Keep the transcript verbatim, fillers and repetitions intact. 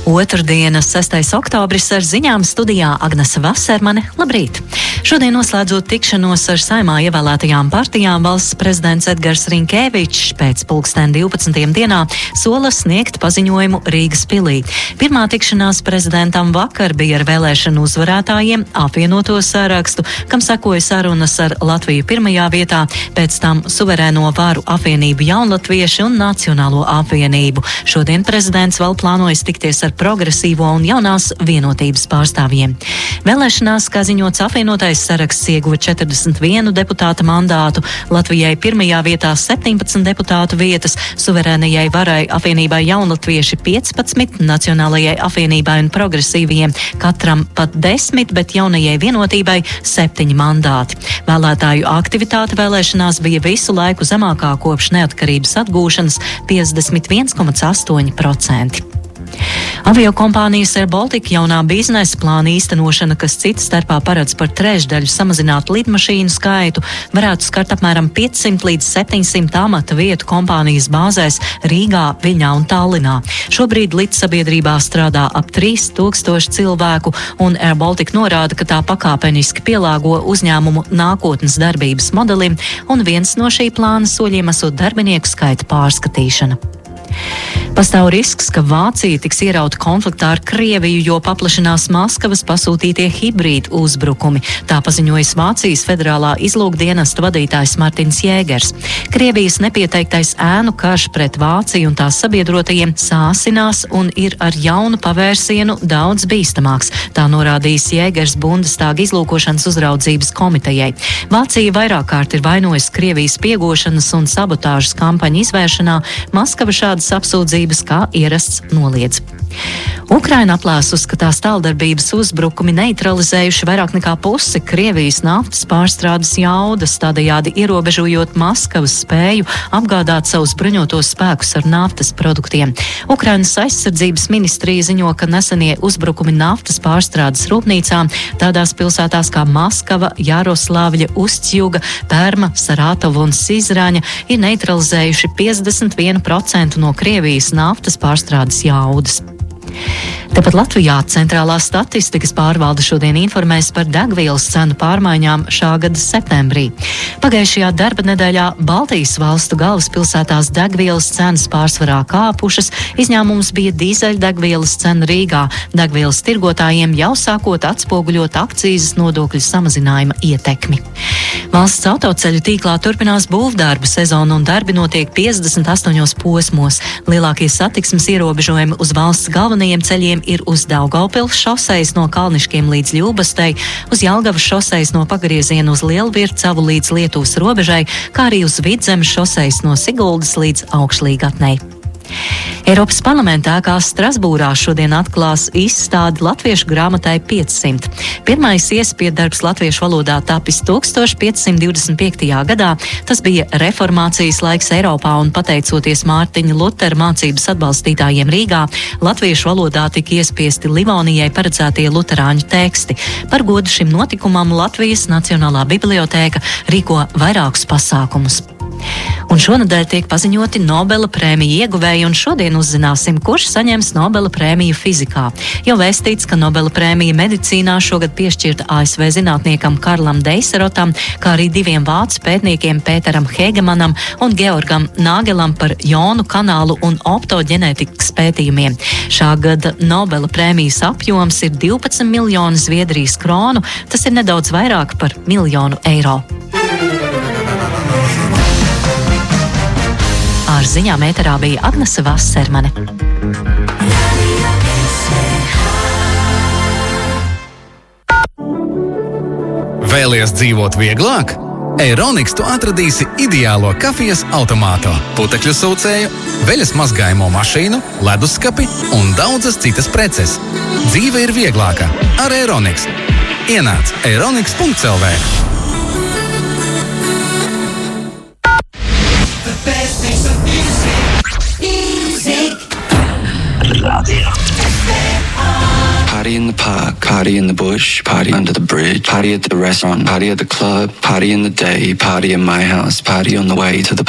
Otrdienas, sestais oktobris, ar ziņām studijā Agnese Vasermane. Labrīt! Šodien noslēdzot tikšanos ar Saeimā ievēlētajām partijām, valsts prezidents Edgars Rinkēvičs pēc pulksten divpadsmitiem dienā sola sniegt paziņojumu Rīgas pilī. Pirmā tikšanās prezidentam vakar bija ar vēlēšanu uzvarētājiem apvienoto sarakstu, kam sekoja sarunas ar Latviju pirmajā vietā, pēc tam Suverēno varu apvienību Jaunlatvieši un Nacionālo apvienību. Šodien prezidents vēl plānojas tikties ar progresīvo un jaunās vienotības pārstāvjiem. Vēlēšanās, kā ziņots, apvienotais saraksts ieguva četrdesmit vienu deputāta mandātu, Latvijai pirmajā vietā septiņpadsmit deputātu vietas, Suverēnajai varai apvienībai Jaunlatvieši piecpadsmit, Nacionālajai apvienībai un progresīviem katram pat desmit, bet jaunajai vienotībai septiņi mandāti. Vēlētāju aktivitāte vēlēšanās bija visu laiku zemākā kopš neatkarības atgūšanas - piecdesmit viens komats astoņi procenti. Aviokompānijas Air Baltica jaunā biznesa plāna īstenošana, kas cita starpā paredz par trešdaļu samazināt lidmašīnu skaitu, varētu skart apmēram piecsimt līdz septiņsimt amata vietu kompānijas bāzēs Rīgā, Viļņā un Tallinā. Šobrīd lidsabiedrībā strādā ap trīs tūkstoši cilvēku, un Air Baltica norāda, ka tā pakāpeniski pielāgo uzņēmumu nākotnes darbības modelim, un viens no šī plāna soļiem esot darbinieku skaita pārskatīšana. Pastāv risks, ka Vācija tiks ierauta konfliktā ar Krieviju, jo paplašinās Maskavas pasūtītie hibrīdu uzbrukumi. Tā paziņojas Vācijas federālā izlūkdienesta vadītājs Martins Jēgers. Krievijas nepieteiktais ēnu karš pret Vāciju un tās sabiedrotajiem sāsinās un ir ar jaunu pavērsienu daudz bīstamāks. Tā norādījis Jēgers Bundestāga izlūkošanas uzraudzības komitejai. Vācija vairāk kārt ir vainojusi Krievijas piegošanas un sabotāžas kampaņu izvēršanā. Maskava šādas apsūdzības kā ierasts noliedz. Ukraina aplēsus, ka tās tāldarbības uzbrukumi neutralizējuši vairāk nekā pusi Krievijas naftas pārstrādes jaudas, tādējādi ierobežojot Maskavas spēju apgādāt savus bruņotos spēkus ar naftas produktiem. Ukrainas aizsardzības ministrija ziņo, ka nesenie uzbrukumi naftas pārstrādes rūpnīcām tādās pilsētās kā Maskava, Jaroslavļa, Ustjuga, Perma, Saratova un Sizraņa ir neutralizējuši piecdesmit vienu procentu no Krievijas naftas pārstrādes jaudas. Tepat Latvijā Centrālā statistikas pārvalde šodien informēs par degvielas cenu pārmaiņām šā gada septembrī. Pagājušajā darba nedēļā Baltijas valstu galvaspilsētās degvielas cenas pārsvarā kāpušas, izņēmums bija dīzeļdegvielas cena Rīgā. Degvielas tirgotājiem jau sākot atspoguļot akcīzes nodokļu samazinājuma ietekmi. Valsts autoceļu tīklā turpinās būvdarbu sezonu un darbi notiek piecdesmit astoņos posmos. Lielākie satiksmes ierobežojumi uz valsts galvenajiem ceļiem ir uz Daugavpils šosejas no Kalniškiem līdz Ļubastei, uz Jelgavas šosejas no pagrieziena uz Lielvircavu līdz Lietuvas robežai, kā arī uz Vidzemes šosejas no Siguldas līdz Augšlīgatnei. Eiropas parlamenta ēkā Strasbūrā šodien atklās izstādi latviešu grāmatai piecsimt. Pirmais iespiedarbs latviešu valodā tapis tūkstoš piecsimt divdesmit piektajā gadā. Tas bija reformācijas laiks Eiropā un pateicoties Mārtiņa Lutera mācības atbalstītājiem Rīgā, latviešu valodā tika iespiesti Livonijai paredzētie luterāņu teksti. Par godu šim notikumam Latvijas Nacionālā bibliotēka rīko vairākus pasākumus. Un šonadēļ tiek paziņoti Nobela prēmiju ieguvēji, un šodien uzzināsim, kurš saņems Nobela prēmiju fizikā. Jau vēstīts, ka Nobela prēmija medicīnā šogad piešķirta A S V zinātniekam Karlam Deiserotam, kā arī diviem vācu pētniekiem Pēteram Hegemanam un Georgam Nāgelam par jonu kanālu un optoģenētikas pētījumiem. Šā gada Nobela prēmijas apjoms ir divpadsmit miljoni Zviedrijas kronu, tas ir nedaudz vairāk par miljonu eiro. Ar ziņām ēterā bija Agnese Vasermane. Vēlies dzīvot vieglāk? Aeronix tu atradīsi ideālo kafijas automātu, putekļu sūcēju, veļas mazgājumu mašīnu, leduskapi un daudzas citas preces. Dzīve ir vieglāka ar Aeronix. Ienāc aeronix punkts el vē. Party in the park, party in the bush, party under the bridge, party at the restaurant, party at the club, party in the day, party in my house, party on the way to the